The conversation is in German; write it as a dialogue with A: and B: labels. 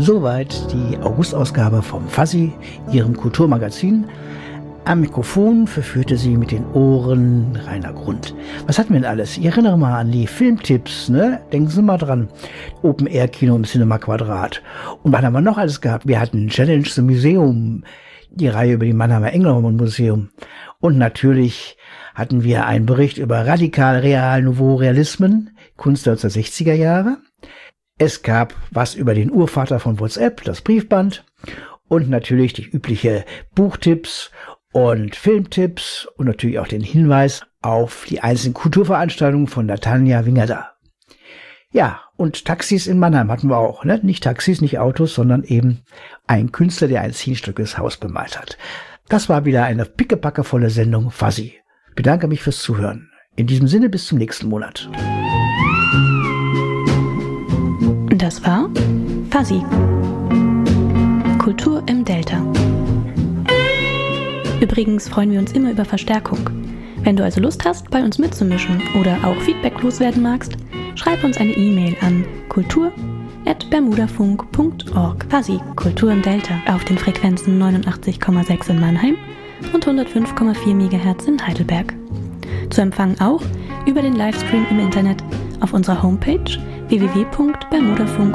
A: Soweit die Augustausgabe vom Fuzzy, Ihrem Kulturmagazin. Am Mikrofon verführte sie mit den Ohren Rainer Grund. Was hatten wir denn alles? Ich erinnere mal an die Filmtipps, ne? Denken Sie mal dran. Open-Air-Kino im Cinema Quadrat. Und was haben wir noch alles gehabt? Wir hatten Challenge zum Museum, die Reihe über die Mannheimer Engelmann Museum. Und natürlich hatten wir einen Bericht über radikal real Nouveau Realismen, Kunst der 1960er Jahre. Es gab was über den Urvater von WhatsApp, das Briefband. Und natürlich die übliche Buchtipps und Filmtipps und natürlich auch den Hinweis auf die einzelnen Kulturveranstaltungen von der Tanja Wingerda. Ja, und Taxis in Mannheim hatten wir auch, ne? Nicht Taxis, nicht Autos, sondern eben ein Künstler, der ein zehnstöckiges Haus bemalt hat. Das war wieder eine pickepackevolle Sendung Fuzzy. Ich bedanke mich fürs Zuhören. In diesem Sinne bis zum nächsten Monat.
B: Das war Fuzzy. Kultur im Delta. Übrigens freuen wir uns immer über Verstärkung. Wenn du also Lust hast, bei uns mitzumischen oder auch Feedback loswerden magst, schreib uns eine E-Mail an kultur@bermudafunk.org. Fuzzy, Kultur im Delta, auf den Frequenzen 89,6 in Mannheim und 105,4 MHz in Heidelberg. Zu empfangen auch über den Livestream im Internet auf unserer Homepage www.bermudafunk.org.